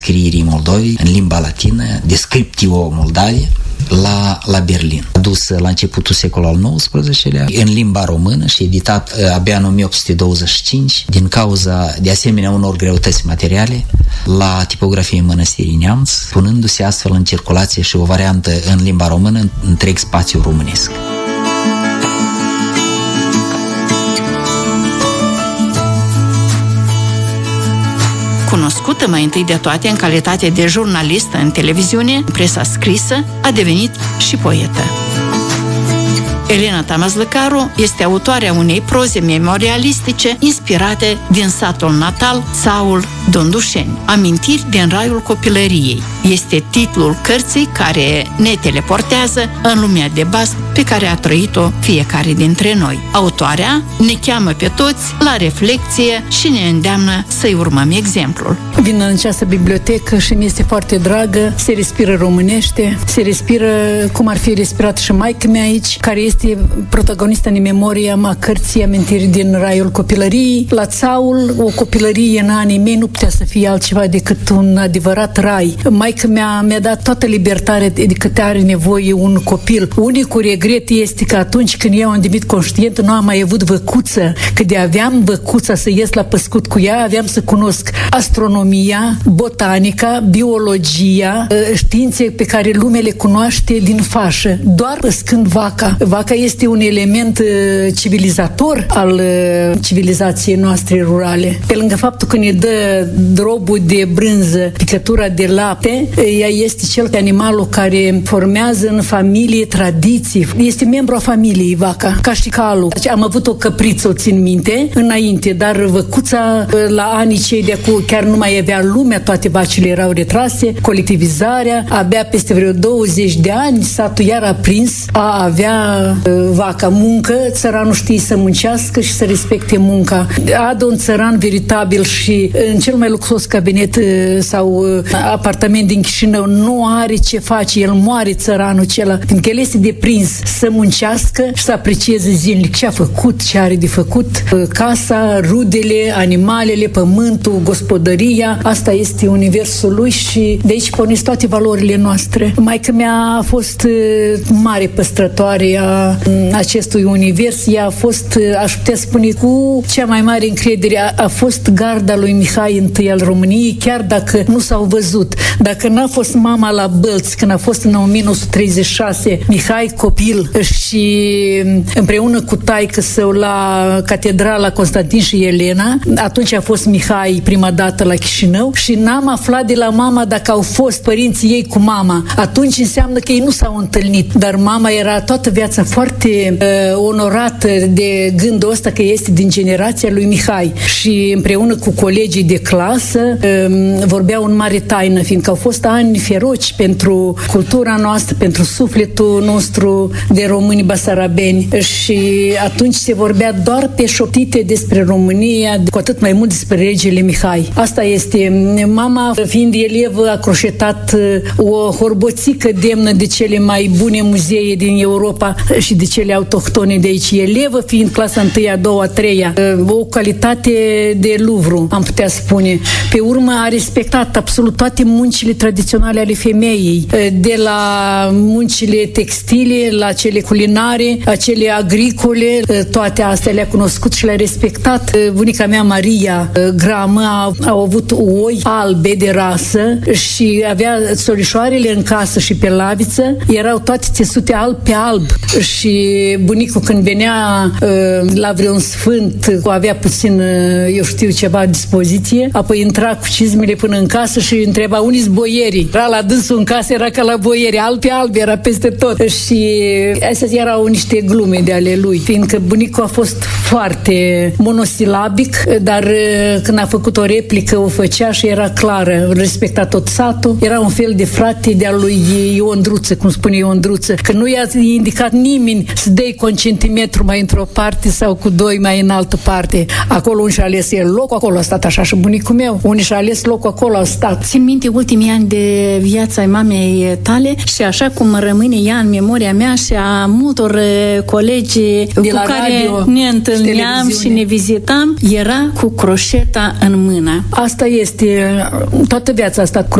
scrierii Moldovei în limba latină, Descriptio Moldaviei, la Berlin. Adus la începutul secolului al XIX-lea în limba română și editat abia în 1825 din cauza de asemenea unor greutăți materiale la tipografie Mănăstirii Neamț, punându-se astfel în circulație și o variantă în limba română în întreg spațiul românesc. Cunoscută mai întâi de toate în calitate de jurnalistă în televiziune, presa scrisă, a devenit și poetă. Elena Tamazlăcaru este autoarea unei proze memorialistice inspirate din satul natal Țaul Dondușeni, Amintiri din raiul copilăriei. Este titlul cărții care ne teleportează în lumea de basm pe care a trăit-o fiecare dintre noi. Autoarea ne cheamă pe toți la reflecție și ne îndeamnă să-i urmăm exemplul. Vin în această bibliotecă și mi este foarte dragă, se respiră românește, se respiră cum ar fi respirat și maică-mea aici, care este protagonistă în memoria a cărții Amintiri din raiul copilăriei. La Țaul, o copilărie în anii mei nu putea să fie altceva decât un adevărat rai. Maică-mea mi-a dat toată libertatea de cât are nevoie un copil. Unicul regret este că atunci când eu am devenit conștient, nu am mai avut văcuță. Că de aveam văcuța să ies la păscut cu ea, aveam să cunosc astronomia, botanica, biologia, științe pe care lumea le cunoaște din fașă, doar păscând vaca. Vaca este un element civilizator al civilizației noastre rurale. Pe lângă faptul că ne dă drobul de brânză, picătura de lapte, ea este cel animalul care formează în familie tradiții. Este membru a familiei vaca, ca și calul. Am avut o căpriță, o țin minte, înainte, dar văcuța la anii cei de acum chiar nu mai avea lumea, toate vacile erau retrase, colectivizarea, abia peste vreo 20 de ani satul iar a prins a avea vaca, muncă, țăranul știe să muncească și să respecte munca. Adă un țăran veritabil și în cel mai luxos cabinet sau apartament din Chișinău nu are ce face, el moare țăranul acela, fiindcă el este deprins să muncească și să aprecieze zilnic ce a făcut, ce are de făcut, casa, rudele, animalele, pământul, gospodăria, asta este universul lui și de aici pornesc toate valorile noastre. Maică-mea a fost mare păstrătoare a acestui univers, ea a fost, aș putea spune, cu cea mai mare încredere, a fost garda lui Mihai I al României, chiar dacă nu s-au văzut. Dacă n-a fost mama la Bălți, când a fost în 1936 Mihai copil și împreună cu taică său la catedrala Constantin și Elena, atunci a fost Mihai prima dată la Chișinău și n-am aflat de la mama dacă au fost părinții ei cu mama. Atunci înseamnă că ei nu s-au întâlnit, dar mama era toată viața foarte onorată de gândul ăsta că este din generația lui Mihai și împreună cu colegii de clasă vorbeau în mare taină, fiindcă au fost ani feroci pentru cultura noastră, pentru sufletul nostru de români basarabeni și atunci se vorbea doar pe șoptite despre România, cu atât mai mult despre regele Mihai. Asta este. Mama, fiind elevă, a croșetat o horboțică demnă de cele mai bune muzee din Europa și de cele autohtone de aici. Elevă, fiind clasa 1-a, 2-a, 3-a, o calitate de Louvre, am putea spune. Pe urmă a respectat absolut toate muncile tradiționale ale femeii, de la muncile textile, la cele culinare, acele agricole, toate astea le-a cunoscut și le-a respectat. Bunica mea, Maria Gramă, au avut oi albe de rasă și avea solișoarele în casă și pe laviță, erau toate țesute alb pe alb și bunicul când venea la vreun sfânt, avea puțin, eu știu, ceva à dispoziție, apoi intra cu cizmele până în casă și întreba unii-s boierii. Era la dânsul în casă, era ca la boieri, alb pe alb, era peste tot. Și astea erau niște glume de ale lui, fiindcă bunicul a fost foarte monosilabic, dar când a făcut o replică, o făcea și era clară, respecta tot satul, era un fel de frate de-a lui Iondruță, cum spune Iondruță, că nu i-a indicat nimeni să dai cu un centimetru mai într-o parte sau cu 2 mai în altă parte. Acolo și-a ales el loc, acolo a stat așa și bunicul bunicul meu. Unii și-a ales locul acolo, au stat. Țin minte ultimii ani de viața mamei tale și așa cum rămâne ea în memoria mea și a multor colegi cu care ne întâlneam și ne vizitam, era cu croșeta în mână. Asta este, toată viața a stat